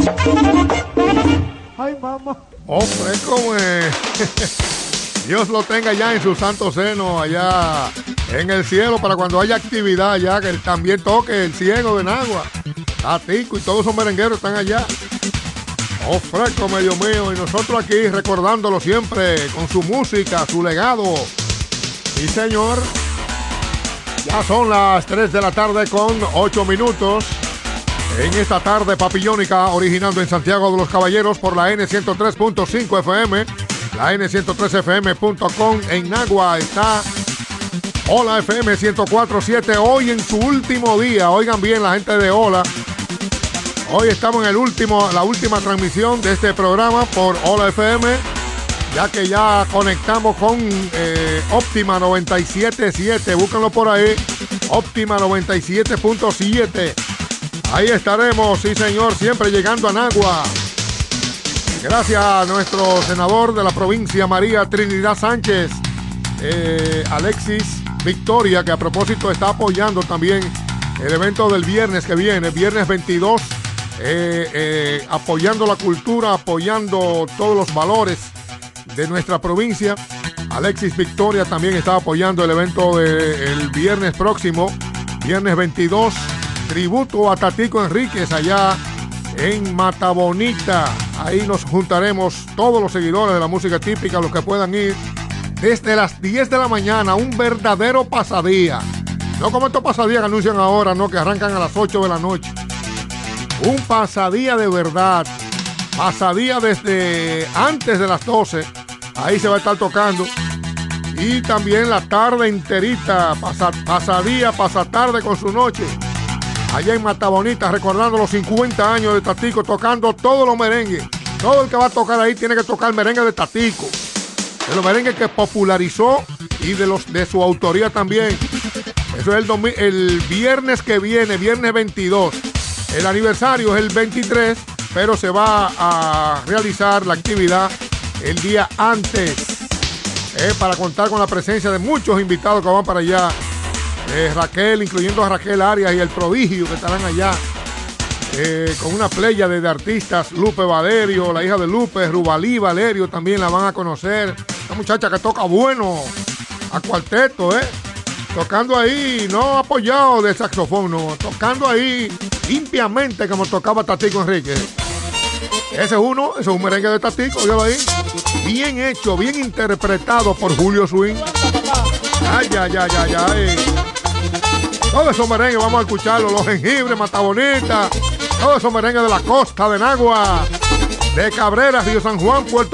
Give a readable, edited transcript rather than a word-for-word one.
Ay, mamá. Hombre, como Dios lo tenga ya en su santo seno, allá en el cielo, para cuando haya actividad allá, que él también toque el ciego de Nagua. Tatico y todos esos merengueros están allá. Ofrezco, Dios mío, y nosotros aquí recordándolo siempre con su música, su legado. Sí, señor. Ya son las 3 de la tarde con 8 minutos. En esta tarde papillónica, originando en Santiago de los Caballeros por la N103.5 FM, la N103fm.com. En Nagua está Hola FM 104.7, hoy en su último día. Oigan bien la gente de Hola. Hoy estamos en la última transmisión de este programa por Hola FM, ya que ya conectamos con Óptima 97.7. Búscanlo por ahí, Óptima 97.7. Ahí estaremos, sí señor, siempre llegando a Nagua. Gracias a nuestro senador de la provincia, María Trinidad Sánchez, Alexis Victoria, que a propósito está apoyando también el evento del viernes que viene, viernes 22, apoyando la cultura, apoyando todos los valores de nuestra provincia. Alexis Victoria también está apoyando el evento del viernes próximo, viernes 22, tributo a Tatico Enríquez allá en Mata Bonita. Ahí nos juntaremos todos los seguidores de la música típica, los que puedan ir desde las 10 de la mañana, un verdadero pasadía. No como estos pasadías que anuncian ahora, no, que arrancan a las 8 de la noche. Un pasadía de verdad. Pasadía desde antes de las 12. Ahí se va a estar tocando. Y también la tarde enterita, pasadía, pasatarde con su noche. Allá en Mata Bonita, recordando los 50 años de Tatico, tocando todos los merengues. Todo el que va a tocar ahí tiene que tocar merengue de Tatico. De los merengues que popularizó y de su autoría también. Eso es el viernes que viene, viernes 22. El aniversario es el 23, pero se va a realizar la actividad el día antes. Para contar con la presencia de muchos invitados que van para allá. Raquel, incluyendo a Raquel Arias y el Prodigio, que estarán allá con una playa de artistas. Lupe Valerio, la hija de Lupe, Rubalí Valerio, también la van a conocer. Una muchacha que toca bueno, a cuarteto, tocando ahí, no apoyado de saxofón, no, tocando ahí limpiamente como tocaba Tatico Enríquez. Ese es un merengue de Tatico, véalo ahí. Bien hecho, bien interpretado por Julio Swing. Ay. Todos esos merengues vamos a escucharlos, los Jengibres, Mata Bonita, todos esos merengues de la costa de Nagua, de Cabrera, Río San Juan, Puerto